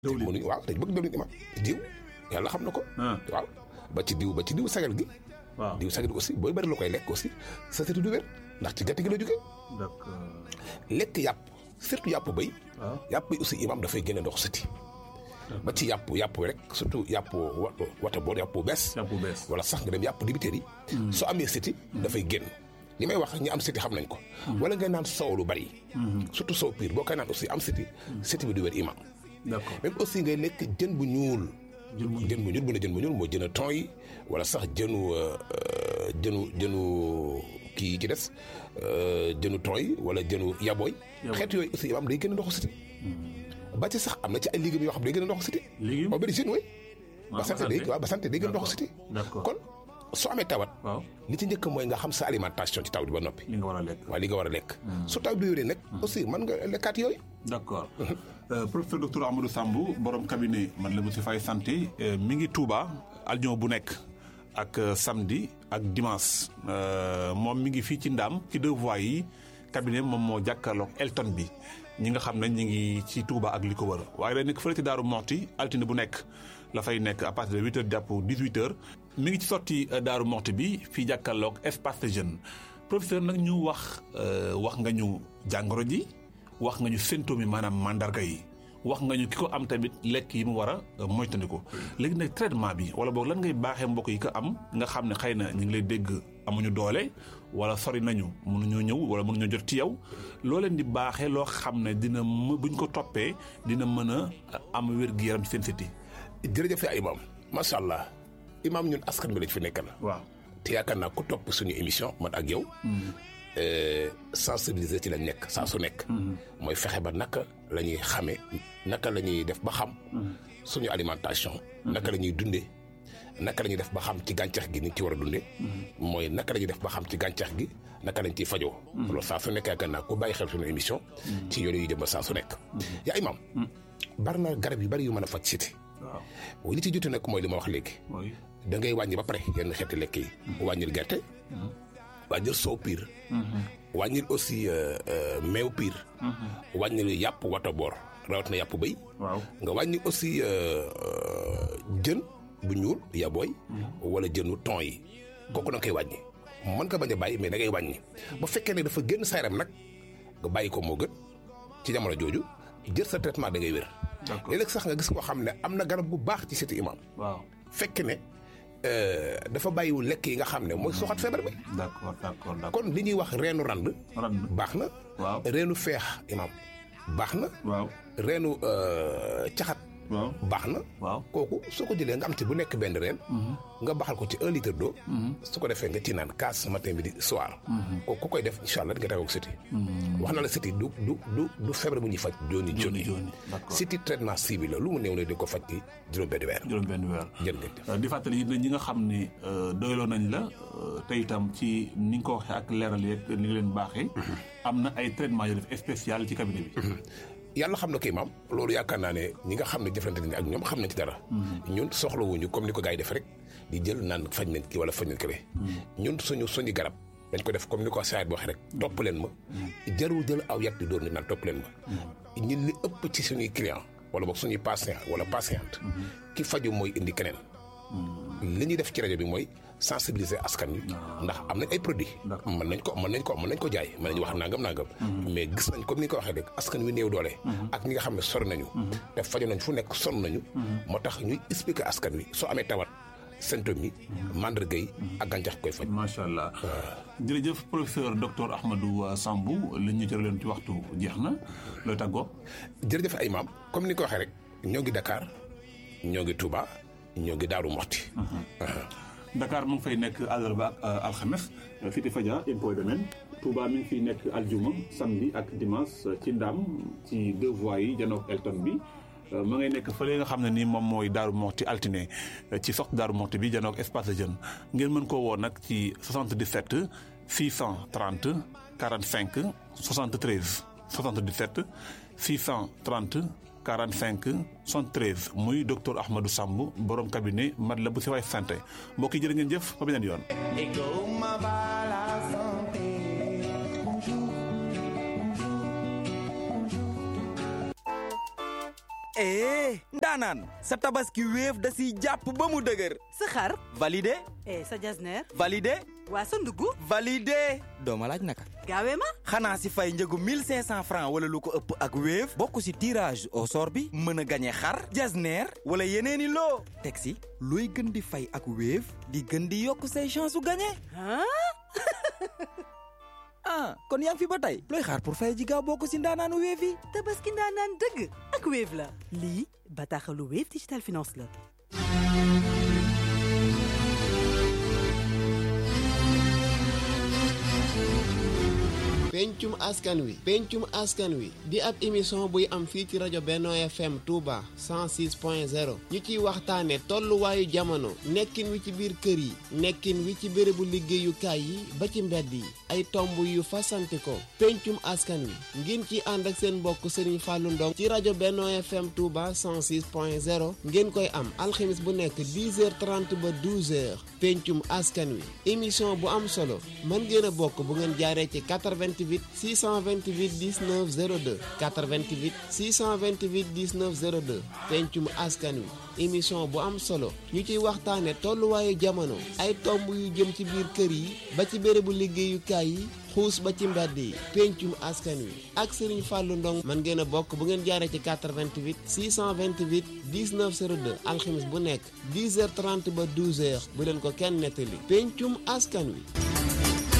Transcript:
dawlin mënuñ waaw dañ bëgg dawlin imam diw yàlla xam na ko. waaw ba ci diw sagal gi. waaw diw sagal gi aussi booy bëri la koy lekk aussi sa sëti du wér ndax ci gerte gi la jógee. d'accord. lekk yàpp surtout yàpp béy. waaw yàpp bi aussi imam dafay génne ndox sëti. ba ci yàpp rek surtout yàpp wata boor yàpp bu bees. wala sax nga dem yàpp dibiteer yi. soo amee sëti dafay génn. li may wax ñi am sëti xam nañ ko. wala ngay naan soow lu bari. surtout soow piir boo koy naan aussi am sëti bi du wér imam. d'accord même aussi ngay lekk jën bu ñuul. jën bu ñuul mooy jën a ton yi wala sax jënu kii ci des jënu ton yi wala jënu yabooy. xeet yooyu aussi imam day gën a ndoxu siti. ba ci sax am na ci ay légumes yoo xam day gën a ndoxu siti. légumes aubergine way ba sant day gën a ndoxu siti. kon soo amee tawat. li ci njëkk mooy nga xam sa alimentation ci taw bi ba noppi. li nga war a lekk waaw li nga war a lekk. su taw bi wéree nag. aussi mën nga lekkaat yooyu. d'accord professeur docteur Amadou Samb borom cabinet Matlaboul Chifaay santé mi ngi Touba aljuma bu nekk ak samedi ak dimanche moom mi ngi fii ci Ndaam ci 2 voies yi cabinet moom moo jàkkaarloog Elton bi ñi nga xam ne ñi ngi ci Touba ak li ko wër waaye day nekk fële ci Daaru Moxti altine bu nekk la fay nekk à partir de 8h jàpp 18h mi ngi ci sotti Daaru Moxti bi fii jàkkaarloog espace de jeune professeur nag ñu wax nga ñu jàngoro ji wax nga ñu symptômes yi maanaam mandarga yi wax nga ñu ki ko am tamit lekk yi mu war a moytandiku léegi nag traitement bi wala boog lan ngay baaxee mbokk yi ko am nga xam ne xëy na ñu ngi lay dégg amuñu doole wala sori nañu mënuñoo ñëw wala mënuñoo jot ci yow loo leen di baaxee loo xam ne dina buñ ko toppee dina mën a am wér-gu-yaram ci seen siti. jërëjëf ay imam macha allah imam ñun askan bi lañ fi nekkal. waaw te yaakaar naa ku topp suñu émission man ak yow. sensibiliser ci lañ nekk saa su nekk. mooy fexe ba naka la ñuy xamee naka la ñuy def ba xam. suñu alimentation. naka la ñuy dundee naka la ñuy def ba xam ci gàncax gi ni ci war a dundee. mooy naka la ñuy def ba xam ci gàncax gi naka lañ ciy fajoo. loolu saa su nekk yaakaar naa ku bàyyi xel suñu émission. ci yooyu yu jëm saa su nekk. yaa imam bari na garab yu bari yu mën a faj siti. waaw li ci jote nag mooy li ma wax léegi. da ngay wàññi ba pare yenn xeeti lekk yi. wàññil gerte. wàññil soow piir. wàññil aussi meew piir. wàññil yàpp wata boor rawatina yàpp béy. nga wàññi aussi jën bu ñuul yabooy. wala jënu ton yi. kooku da nga koy wàññi. mën nga bañ a bàyyi mais da ngay wàññi. ba fekkee ne dafa génn sa yaram nag nga bàyyi ko moo gën ci jamono jooju jël sa traitement da ngay wér. léeg-léeg sax nga gis koo xam ne am na garab bu baax ci siti imam. fekk ne. dafa bàyyiwul lekk yi nga xam ne mooy soxat feebar bi. d'accord kon li ñuy wax reenu rand. baax na. reenu feex imam baax na. reenu caxat. baax na. kooku soo ko jëlee nga am ci bu nekk benn reen. nga baxal ko ci 1 litre d'eau. su ko defee nga ci naan kaas matin midi soir. kooku ku koy def incha allah di nga tawoo ak siti. wax na la siti du feebar bu ñuy faj jooni. siti traitement ciblé la lu mu néew ne di ko faj ci juróom-benn weer. jërëjëf di fàttali ñi nga xam ne doyloo nañ la te itam ci ni nga ko waxee ak leeral yeeg ni nga leen baaxee. am na ay traitement yu def spécial ci cabinet bi. yàlla xam na kay maam loolu yaakaar naa ne ñi nga xam ne jëflante nañ ak ñoom xam nañ ci dara. ñun soxlawuñu comme ni ko gars yi def rek di jël naan faj nañ ki wala faj nañ kële. ñun suñu garab dañ ko def comme ni ko saayit boo waxee rek topp leen ma. jarul jël aw yat di doon nit naan topp leen ma. ñun li ëpp ci suñuy client wala boog suñuy patient wala patiente. ki faju mooy indi keneen. li ñuy def ci rajo bi mooy sensibiliser askan wi. ndax am nañ ay produits. mën nañ ko jaay mën nañ wax nangam. mais gis nañ comme ni nga ko waxee rek askan wi néew doole. ak ñi nga xam ne sori nañu. te faju nañ fu nekk sonn nañu. moo tax ñuy expliquer askan wi soo amee tawat symptômes yi. mandarga yi ak gàncax koy faj. macha allah jërëjëf professeur docteur Ahmadou Samb li ñu jëlee leen ci waxtu jeex na looy tàggoo. jërëjëf ay maam comme ni nga ko waxee rek ñoo ngi Dakar ñoo ngi Touba ñoo ngi Daaru Moxti. Dakar mu ngi fay nekk àllarba ak alxames Cité Fadia impôt domaine Touba mi ngi fiy nekk aljuma samedi ak dimanche ci Ndaam ci 2 voies yi janook Elton bi ma ngay nekk fële nga xam ne ni moom mooy Daaru Moxti altine ci sox Daaru Moxti bi janook espace de jeune ngeen mën koo woo nag ci 77 630 45 73 77 630 45 73 muy docteur Ahmadou Samb borom cabinet Matlaboul Chifaay santé mbokk yi jërë ngeen jëf ba beneen yoon. ndaanaan sa tabaski Wave da siy jàpp ba mu dëgër. sa xar validé. sa jasneer validé. waa sa ndugg validé. doo ma laaj naka. gaawee ma. xanaa si fay njëgu 1500 francs wala lu ko ëpp ak Wave bokk si tirage au sort bi mën a gañe xar jasneer wala yeneeni loo teg si looy gën di fay ak Wave di gën di yokk say chance su gañe. Kon yaa ngi fi ba tey looy xaar pour fay ji gaaw bokk si ndaanaanu Wave yi. tabaski ndaanaan dëgg ak Wave la. lii bataaxalu Wave Digital Finance la. pencum askan wi di ab émission buy am fii ci rajo Benno FM Touba 106.0 ñu ciy waxtaane tolluwaayu jamono nekkin wi ci biir kër yi nekkin wi ci bérébu liggéeyukaay yi ba ci mbedd yi ay tomb yu fasante ko pencum askan wi ngeen ci ànd ak seen mbokk Serigne Fallou Ndong ci rajo Benno FM Touba 106.0 ngeen koy am alxamis bu nekk 10h30 ba 12h pencum askan wi émission bu am solo mën ngeen a bokk bu ngeen jaaree ci 88 628 19 02 88 628 19 02 pencum askan wi émission bu am solo ñu ciy waxtaane tolluwaayu jamono ay tomb yu jëm ci biir kër yi ba ci bérébu liggéeyukaay yi xuus ba ci mbedd yi pencum askan wi ak Serigne Fallou Ndong mën ngeen a bokk bu ngeen jaaree ci 88 628 19 02 alxamis bu nekk 10h30 ba 12h bu leen ko kenn nettali pencum askan wi.